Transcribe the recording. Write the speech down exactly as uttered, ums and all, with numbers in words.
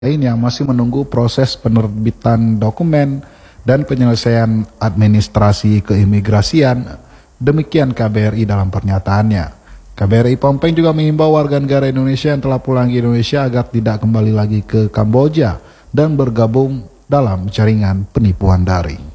lain yang masih menunggu proses penerbitan dokumen dan penyelesaian administrasi keimigrasian. Demikian K B R I dalam pernyataannya. K B R I Phnom Penh juga mengimbau warga negara Indonesia yang telah pulang ke Indonesia agar tidak kembali lagi ke Kamboja dan bergabung dalam jaringan penipuan daring.